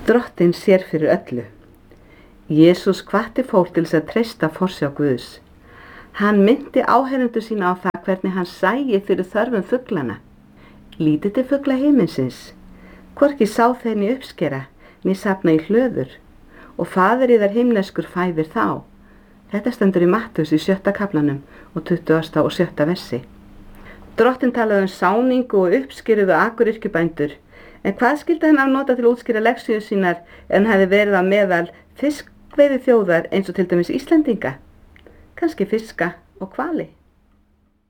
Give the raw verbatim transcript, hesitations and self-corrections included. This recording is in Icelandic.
Drottinn sér fyrir öllu. Jesús hvatti fólk til þess að treysta forsjá Guðs. Hann minnti áheyrendur sína á það hvernig hann sæi fyrir þörfum fuglana. Lítið til fugla himinsins, hvorki sá þeir né uppskera, né safna í hlöður, og faðir yðar himneskur fæðir þá. Þetta stendur í Matthús í sjötta kaflanum og tuttugasta og sjötta versi. Drottinn talaði um sáningu og uppskeruðu akuryrkjubændur, en hvað skyldi hann afnota til að útskýra lexíur sínar en hefði verið á meðal fiskveiði þjóðar eins og til dæmis Íslendinga? Kannski fiska og hvali.